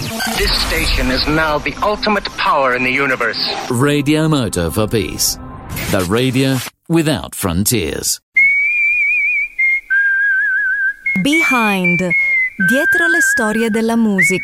This station is now the ultimate power in the universe. Radio Moto for Peace. The radio without frontiers. Behind. Dietro le storie della musica.